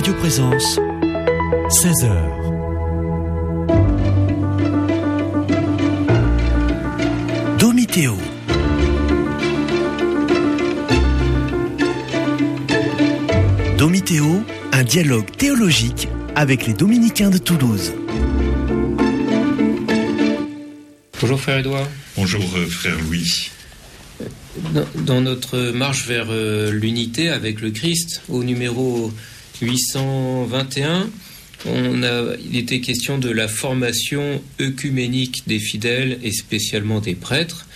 Radio Présence, 16h. Domitéo. Domitéo, un dialogue théologique avec les dominicains de Toulouse. Bonjour frère Édouard. Bonjour frère Louis. Dans notre marche vers l'unité avec le Christ, au numéro 821, il était question de la formation œcuménique des fidèles et spécialement des prêtres.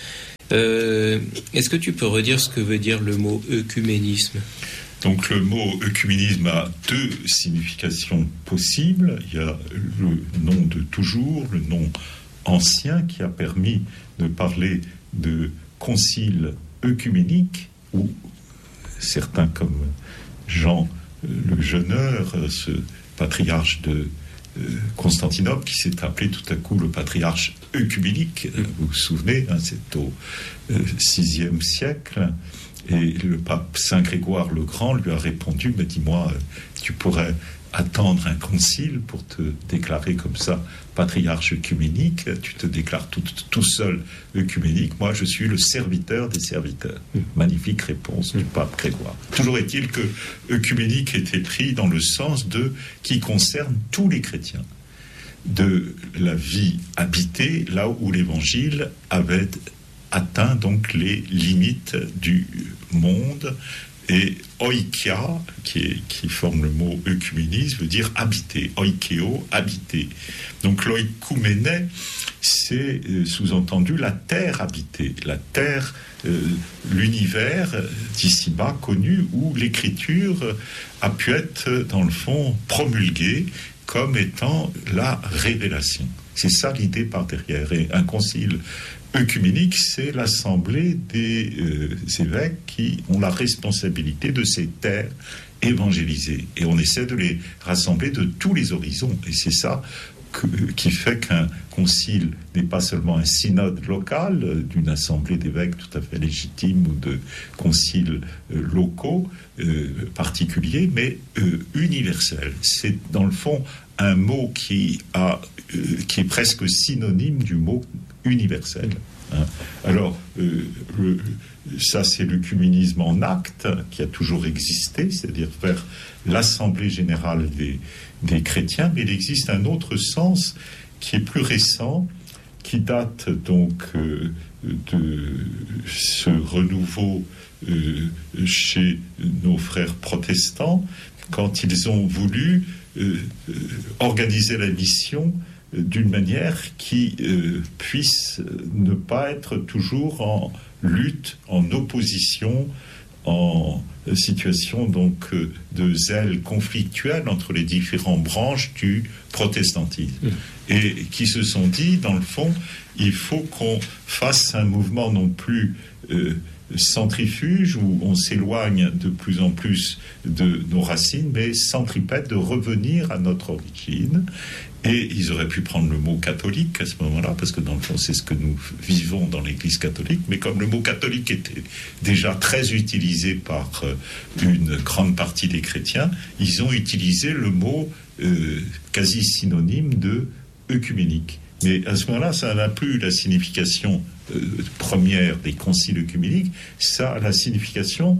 Est-ce que tu peux redire ce que veut dire le mot œcuménisme ? Donc le mot œcuménisme a deux significations possibles. Il y a le nom de toujours, le nom ancien qui a permis de parler de concile œcuménique, où certains comme Jean le Jeuneur, ce patriarche de Constantinople, qui s'est appelé tout à coup le patriarche œcuménique, vous vous souvenez, c'est au VIe siècle, et le pape Saint Grégoire le Grand lui a répondu, mais dis-moi, tu pourrais attendre un concile pour te déclarer comme ça patriarche œcuménique, tu te déclares tout seul œcuménique, moi je suis le serviteur des serviteurs. Magnifique réponse du pape Grégoire. Toujours est-il que œcuménique était pris dans le sens de qui concerne tous les chrétiens, de la vie habitée, là où l'évangile avait atteint donc les limites du monde. Et oikia, qui forme le mot œcuménisme, veut dire habiter. Oikeo, habiter. Donc l'oïkouménè, c'est sous-entendu la terre habitée, la terre, l'univers d'ici-bas connu, où l'écriture a pu être, dans le fond, promulguée comme étant la révélation. C'est ça l'idée par derrière. Et un concile œcuménique, c'est l'assemblée des évêques qui ont la responsabilité de ces terres évangélisées. Et on essaie de les rassembler de tous les horizons. Et c'est ça qui fait qu'un concile n'est pas seulement un synode local d'une assemblée d'évêques tout à fait légitime ou de conciles locaux particuliers, mais universel. C'est dans le fond un mot qui est presque synonyme du mot universel. Alors, ça c'est l'œcuménisme en acte qui a toujours existé, c'est-à-dire vers l'assemblée générale des chrétiens, mais il existe un autre sens qui est plus récent, qui date donc de ce renouveau chez nos frères protestants, quand ils ont voulu organiser la mission d'une manière qui puisse ne pas être toujours en lutte, en opposition, en situation donc de zèle conflictuel entre les différentes branches du protestantisme. Et qui se sont dit, dans le fond, il faut qu'on fasse un mouvement non plus centrifuge où on s'éloigne de plus en plus de nos racines, mais centripète, de revenir à notre origine. Et ils auraient pu prendre le mot catholique à ce moment-là, parce que dans le fond, c'est ce que nous vivons dans l'Église catholique. Mais comme le mot catholique était déjà très utilisé par une grande partie des chrétiens, ils ont utilisé le mot quasi synonyme de œcuménique. Mais à ce moment-là, ça n'a plus la signification première des conciles œcuméniques, ça a la signification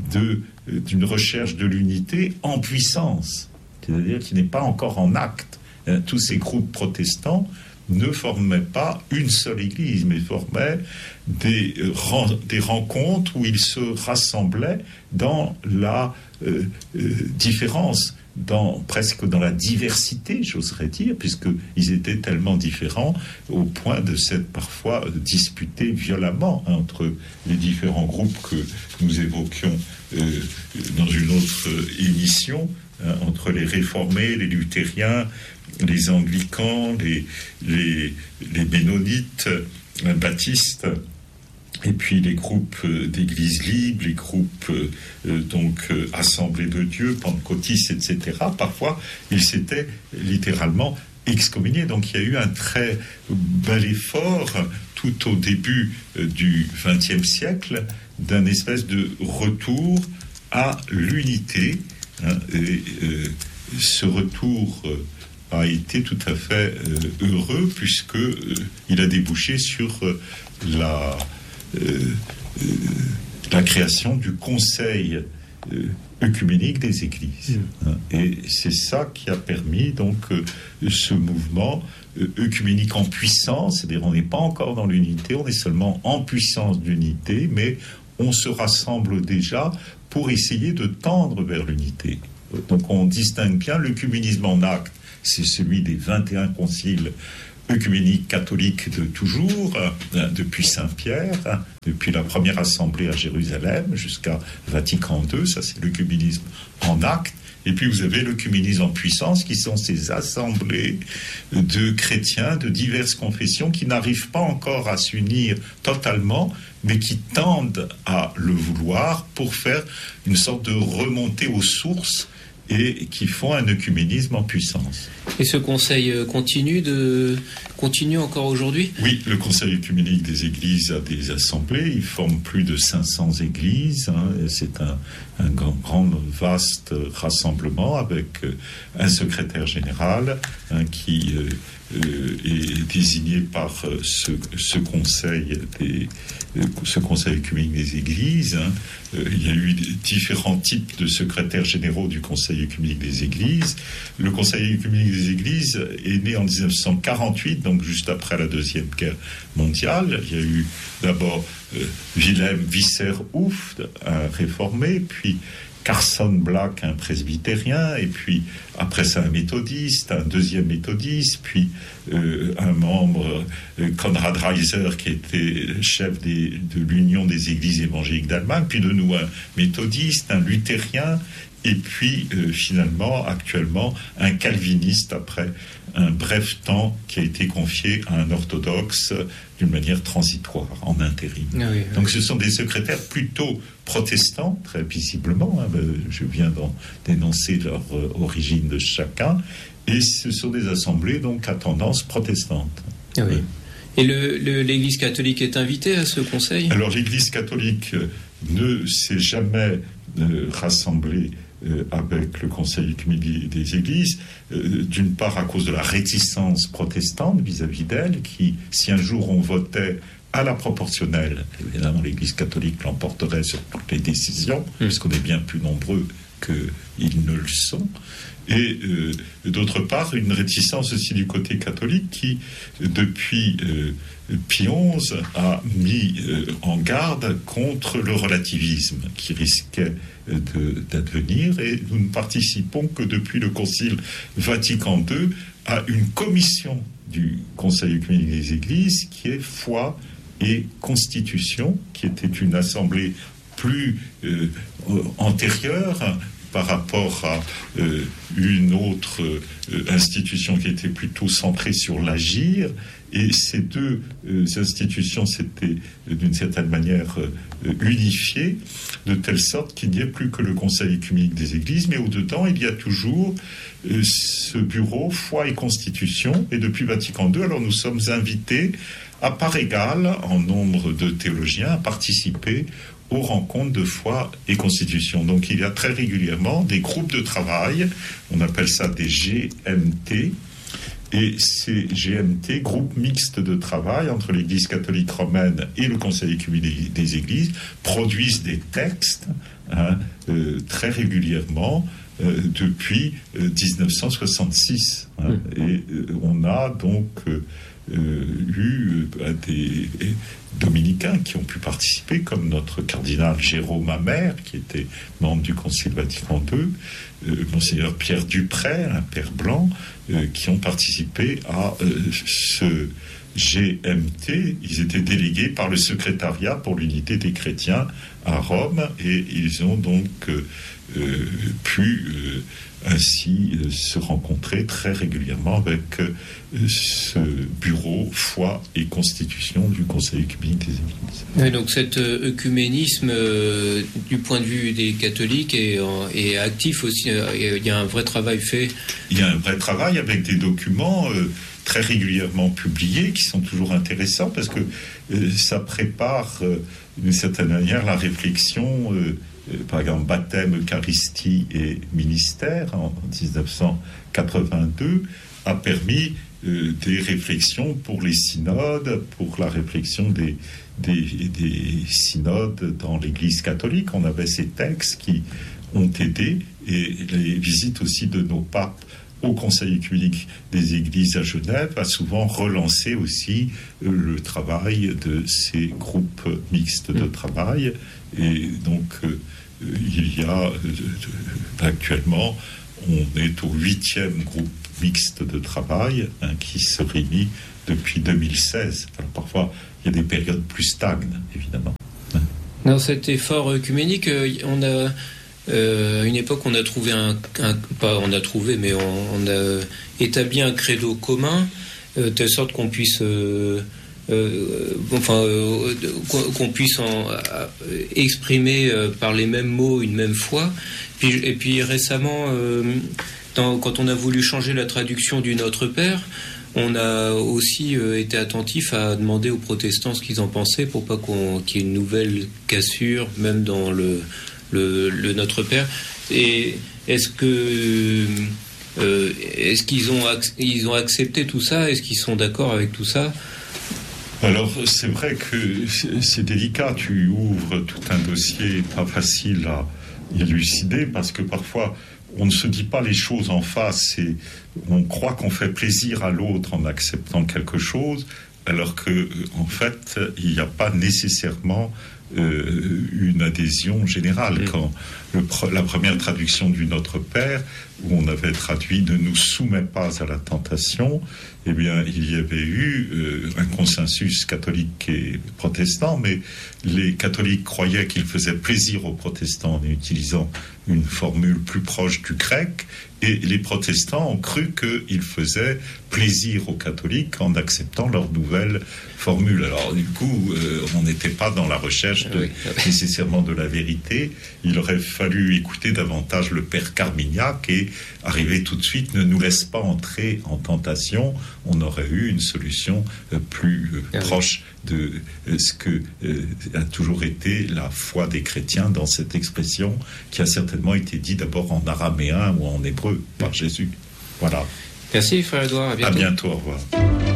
d'une recherche de l'unité en puissance, c'est-à-dire qui n'est pas encore en acte. Tous ces groupes protestants ne formaient pas une seule église, mais formaient des rencontres où ils se rassemblaient dans la différence, presque dans la diversité, j'oserais dire, puisqu'ils étaient tellement différents au point de s'être parfois disputés violemment entre les différents groupes que nous évoquions dans une autre émission, entre les réformés, les luthériens, les anglicans, les ménonites, les baptistes, et puis les groupes d'églises libres, les groupes Assemblée de Dieu, pentecôtistes, etc. Parfois, ils s'étaient littéralement excommuniés. Donc il y a eu un très bel effort tout au début du XXe siècle d'un espèce de retour à l'unité, ce retour a été tout à fait heureux, puisque il a débouché sur la création du Conseil œcuménique des Églises. Et c'est ça qui a permis donc ce mouvement œcuménique en puissance, c'est-à-dire on n'est pas encore dans l'unité, on est seulement en puissance d'unité, mais on se rassemble déjà pour essayer de tendre vers l'unité. Donc on distingue bien l'œcuménisme en acte, c'est celui des 21 conciles œcuméniques catholiques de toujours, depuis Saint-Pierre, depuis la première assemblée à Jérusalem jusqu'à Vatican II, ça c'est l'œcuménisme en acte. Et puis vous avez l'œcuménisme en puissance, qui sont ces assemblées de chrétiens de diverses confessions qui n'arrivent pas encore à s'unir totalement, mais qui tendent à le vouloir pour faire une sorte de remontée aux sources et qui font un œcuménisme en puissance. Et ce conseil continue encore aujourd'hui ? Oui, le Conseil œcuménique des Églises a des assemblées, il forme plus de 500 églises, et c'est un grand, vaste rassemblement avec un secrétaire général qui est désigné par ce conseil œcuménique des Églises. Il y a eu différents types de secrétaires généraux du Conseil œcuménique des Églises. Le Conseil œcuménique des Églises est né en 1948, donc juste après la Deuxième Guerre mondiale. Il y a eu d'abord Wilhelm Visser-Houft, un réformé, puis Carson Black, un presbytérien, et puis après ça un méthodiste, un deuxième méthodiste, puis un membre, Konrad Reiser, qui était chef de l'Union des Églises évangéliques d'Allemagne, puis de nouveau un méthodiste, un luthérien, et puis finalement, actuellement, un calviniste après un bref temps qui a été confié à un orthodoxe d'une manière transitoire, en intérim. Ah oui, oui. Donc ce sont des secrétaires plutôt protestants, très visiblement, je viens d'énoncer leur origine de chacun, et ce sont des assemblées donc à tendance protestante. Ah oui. Et l'Église catholique est invitée à ce conseil ? Alors l'Église catholique ne s'est jamais rassemblée avec le Conseil œcuménique des Églises, d'une part à cause de la réticence protestante vis-à-vis d'elle, qui, si un jour on votait à la proportionnelle, évidemment l'Église catholique l'emporterait sur toutes les décisions, puisqu'on est bien plus nombreux qu'ils ne le sont, et d'autre part une réticence aussi du côté catholique qui, depuis Pie XI, a mis en garde contre le relativisme qui risquait d'advenir, et nous ne participons que depuis le Concile Vatican II à une commission du Conseil œcuménique des Églises qui est foi et constitution, qui était une assemblée plus antérieure par rapport à une autre institution qui était plutôt centrée sur l'agir. Et ces deux institutions s'étaient d'une certaine manière unifiées, de telle sorte qu'il n'y ait plus que le Conseil œcuménique des Églises, mais au-dedans, il y a toujours ce bureau foi et constitution. Et depuis Vatican II, alors nous sommes invités à part égale, en nombre de théologiens, à participer aux rencontres de foi et constitution. Donc il y a très régulièrement des groupes de travail, on appelle ça des GMT, et ces GMT, groupes mixtes de travail entre l'Église catholique romaine et le Conseil œcuménique des Églises, produisent des textes très régulièrement depuis 1966. Et on a donc eu des dominicains qui ont pu participer, comme notre cardinal Jérôme Amer, qui était membre du Concile Vatican II, Monseigneur Pierre Dupré, un père blanc, qui ont participé à ce GMT. Ils étaient délégués par le secrétariat pour l'unité des chrétiens à Rome, et ils ont donc pu ainsi se rencontrer très régulièrement avec ce bureau foi et constitution du Conseil œcuménique des Églises. Oui, donc cet œcuménisme, du point de vue des catholiques, est actif aussi. Il y a un vrai travail fait. Il y a un vrai travail avec des documents très régulièrement publiés, qui sont toujours intéressants, parce que ça prépare d'une certaine manière la réflexion, par exemple baptême, Eucharistie et ministère en 1982, a permis des réflexions pour les synodes, pour la réflexion des synodes dans l'Église catholique. On avait ces textes qui ont aidé, et les visites aussi de nos papes au Conseil œcuménique des Églises à Genève a souvent relancé aussi le travail de ces groupes mixtes de travail. Et donc, il y a actuellement, on est au 8e groupe mixte de travail qui se réunit depuis 2016. Alors, parfois, il y a des périodes plus stagnes, évidemment. Dans cet effort œcuménique, on a... à une époque, on a trouvé on a établi un credo commun, de telle sorte qu'on puisse, qu'on puisse exprimer par les mêmes mots une même foi. Et puis récemment, quand on a voulu changer la traduction du Notre Père, on a aussi été attentif à demander aux protestants ce qu'ils en pensaient, pour pas qu'il y ait une nouvelle cassure, même dans le Notre Père. Et est-ce qu'ils ont accepté tout ça? Est-ce qu'ils sont d'accord avec tout ça? Alors, c'est vrai que c'est délicat. Tu ouvres tout un dossier pas facile à élucider, parce que parfois, on ne se dit pas les choses en face et on croit qu'on fait plaisir à l'autre en acceptant quelque chose, alors que, en fait, il n'y a pas nécessairement une adhésion générale. Quand la première traduction du Notre Père, où on avait traduit « Ne nous soumets pas à la tentation », eh bien, il y avait eu un consensus catholique et protestant, mais les catholiques croyaient qu'il faisait plaisir aux protestants en utilisant une formule plus proche du grec, et les protestants ont cru qu'il faisait plaisir aux catholiques en acceptant leur nouvelle formule. Alors, du coup, on n'était pas dans la recherche nécessairement de la vérité. Il aurait fallu écouter davantage le père Carmignac et arriver tout de suite, ne nous laisse pas entrer en tentation. On aurait eu une solution plus proche de ce que a toujours été la foi des chrétiens dans cette expression qui a certainement été dit d'abord en araméen ou en hébreu par Jésus. Voilà. Merci, frère Édouard. À bientôt. À bientôt, au revoir.